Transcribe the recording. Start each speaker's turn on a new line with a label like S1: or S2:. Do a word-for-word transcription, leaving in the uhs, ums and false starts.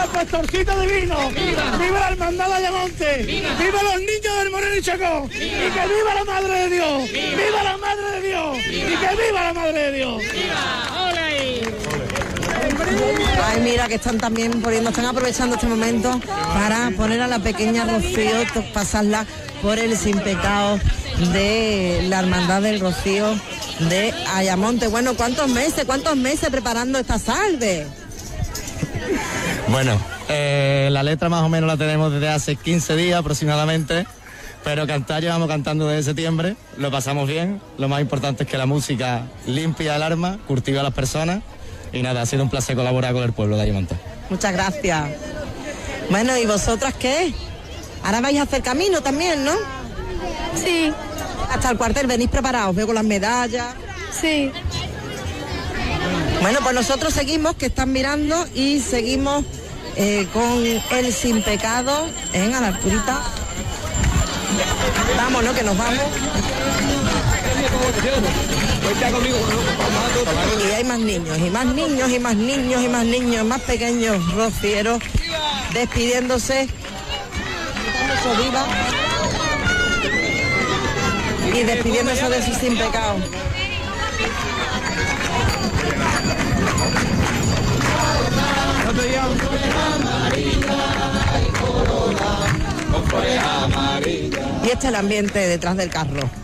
S1: ¡Viva el pastorcito divino! ¡Viva, ¡Viva la hermandad de Ayamonte! ¡Viva, ¡Viva los niños del Moreno y Chacón! ¡Viva! ¡Y que viva la Madre de Dios! ¡Viva, ¡Viva la Madre de Dios! ¡Viva! ¡Y que viva la Madre de Dios! ¡Viva! ¡Ole!
S2: Ay, mira que están también poniendo, están aprovechando este momento para poner a la pequeña Rocío, pasarla por el sin pecado de la Hermandad del Rocío de Ayamonte. Bueno, ¿cuántos meses, cuántos meses preparando esta salve?
S3: Bueno, eh, la letra más o menos la tenemos desde hace quince días aproximadamente, pero cantar llevamos cantando desde septiembre, lo pasamos bien, lo más importante es que la música limpia el alma, cultiva a las personas, y nada, ha sido un placer colaborar con el pueblo de Ayamonte.
S2: Muchas gracias. Bueno, ¿y vosotras qué? Ahora vais a hacer camino también, ¿no?
S4: Sí.
S2: Hasta el cuartel, venís preparados, veo con las medallas.
S4: Sí.
S2: Bueno, pues nosotros seguimos, que están mirando, y seguimos eh, con el sin pecado en a la alturita. Vámonos, que nos vamos. Y hay más niños, y más niños, y más niños, y más niños, más pequeños rocieros despidiéndose. Viva. Y despidiéndose de su sin pecado. Y este es el ambiente detrás del carro.